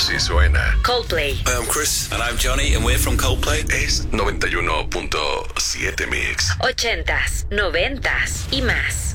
Si suena. Coldplay. Hi, I'm Chris. And I'm Johnny, and we're from Coldplay. Es 91.7 Mix. 80s, 90s y más.